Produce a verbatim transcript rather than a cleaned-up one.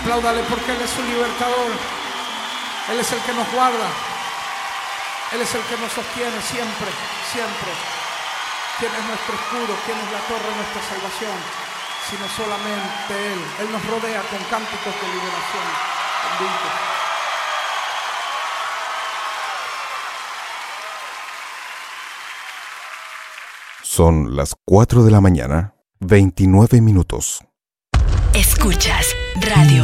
Apláudale porque Él es su libertador. Él es el que nos guarda. Él es el que nos sostiene siempre, siempre. ¿Quién es nuestro escudo? ¿Quién es la torre de nuestra salvación? Sino solamente Él. Él nos rodea con cánticos de liberación. Bendito. Son las cuatro de la mañana, veintinueve minutos. Escuchas Radio